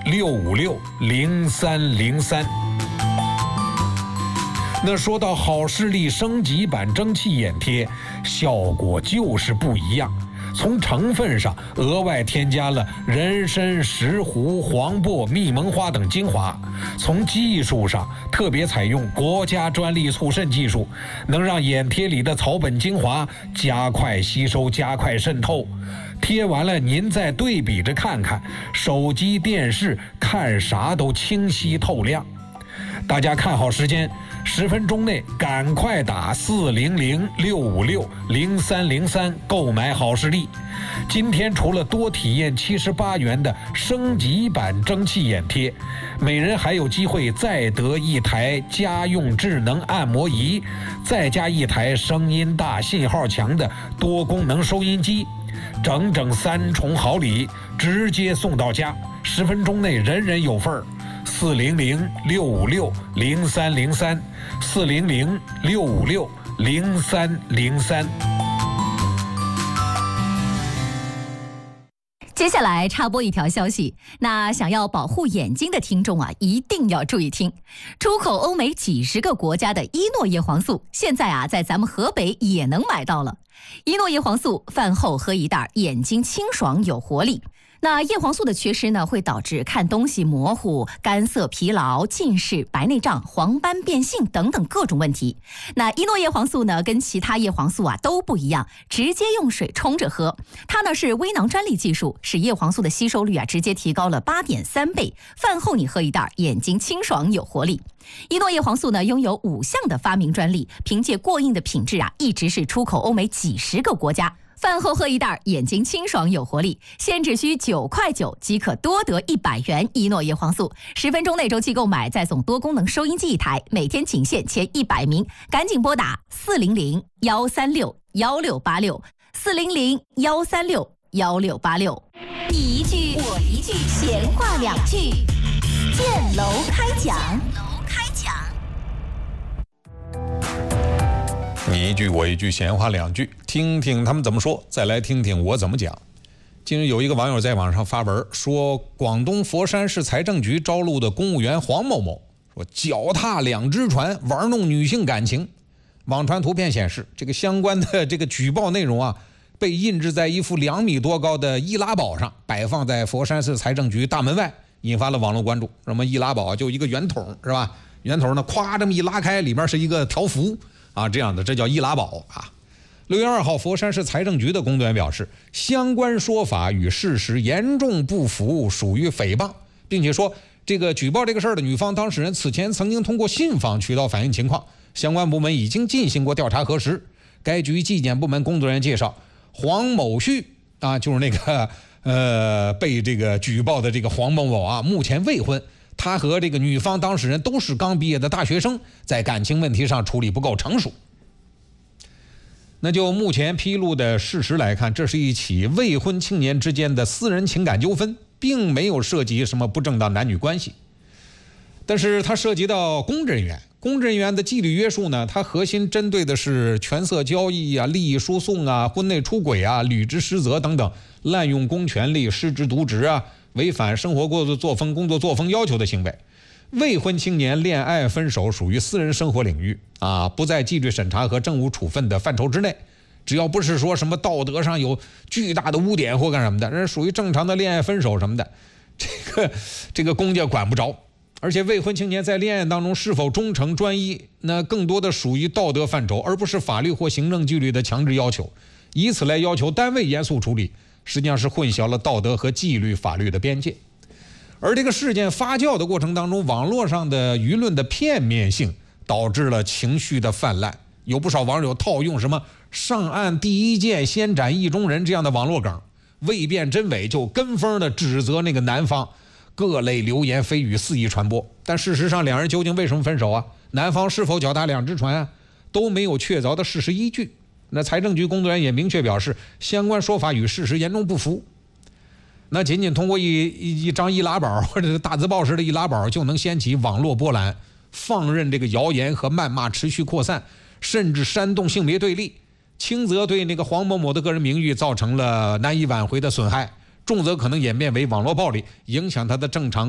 6560303。那说到好视力升级版蒸汽眼贴，效果就是不一样。从成分上额外添加了人参、石斛、黄柏、蜜蒙花等精华；从技术上特别采用国家专利促渗技术，能让眼贴里的草本精华加快吸收、加快渗透。贴完了您再对比着看看，手机、电视看啥都清晰透亮。大家看好时间，10分钟内赶快打400-656-0303购买好视力。今天除了多体验78元的升级版蒸汽眼贴，每人还有机会再得一台家用智能按摩仪，再加一台声音大、信号强的多功能收音机，整整3重好礼，直接送到家，10分钟内人人有份儿。400-656-0303，400-656-0303。 接下来插播一条消息，那想要保护眼睛的听众啊，一定要注意听。出口欧美几十个国家的伊诺叶黄素，现在啊，在咱们河北也能买到了。伊诺叶黄素饭后喝一袋，眼睛清爽有活力。那叶黄素的缺失呢，会导致看东西模糊、干涩、疲劳、近视、白内障、黄斑变性等等各种问题。那伊诺叶黄素呢，跟其他叶黄素啊都不一样，直接用水冲着喝。它呢是微囊专利技术，使叶黄素的吸收率啊直接提高了8.3倍。饭后你喝一袋，眼睛清爽有活力。伊诺叶黄素呢拥有5项的发明专利，凭借过硬的品质啊，一直是出口欧美几十个国家。饭后喝一袋，眼睛清爽有活力，现只需9.9块即可多得100元伊诺叶黄素。10分钟内周期购买，再送多功能收音机1台，每天仅限前100名，赶紧拨打400-136-1686，400-136-1686。你一句我一句，闲话2句，建楼开讲。 你一句我一句，闲话2句，听听他们怎么说，再来听听我怎么讲。近日有一个网友在网上发文说，广东佛山市财政局招录的公务员黄某某说脚踏2只船，玩弄女性感情。网传图片显示，这个相关的这个举报内容啊，被印制在一幅2米多高的易拉宝上，摆放在佛山市财政局大门外，引发了网络关注。什么易拉宝就一个圆筒是吧？圆筒呢，咵这么一拉开，里面是一个条幅啊，这样的，这叫易拉宝啊。6月2号，佛山市财政局的工作人员表示，相关说法与事实严重不符，属于诽谤，并且说，这个举报这个事儿的女方当事人此前曾经通过信访渠道反映情况，相关部门已经进行过调查核实。该局纪检部门工作人员介绍，黄某旭啊，就是那个被这个举报的这个黄某某啊，目前未婚。他和这个女方当事人都是刚毕业的大学生，在感情问题上处理不够成熟。那就目前披露的事实来看，这是一起未婚青年之间的私人情感纠纷，并没有涉及什么不正当男女关系。但是它涉及到公职人员，公职人员的纪律约束呢，它核心针对的是权色交易啊、利益输送啊、婚内出轨啊、履职失责等等滥用公权力、失职渎职啊、违反生活工作作风要求的行为。未婚青年恋爱分手属于私人生活领域啊，不在纪律审查和政务处分的范畴之内。只要不是说什么道德上有巨大的污点或干什么的，人属于正常的恋爱分手什么的，这个公家管不着。而且未婚青年在恋爱当中是否忠诚专一，那更多的属于道德范畴，而不是法律或行政纪律的强制要求。以此来要求单位严肃处理，实际上是混淆了道德和纪律法律的边界。而这个事件发酵的过程当中，网络上的舆论的片面性导致了情绪的泛滥，有不少网友套用什么上岸第一箭先斩意中人这样的网络梗，未辨真伪就跟风的指责那个男方，各类流言蜚语肆意传播。但事实上两人究竟为什么分手啊？男方是否脚踏2只船啊？都没有确凿的事实依据。那财政局工作人员也明确表示，相关说法与事实严重不符。那仅仅通过一张易拉宝或者大字报式的易拉宝就能掀起网络波澜，放任这个谣言和谩骂持续扩散，甚至煽动性别对立，轻则对那个黄某某的个人名誉造成了难以挽回的损害，重则可能演变为网络暴力，影响他的正常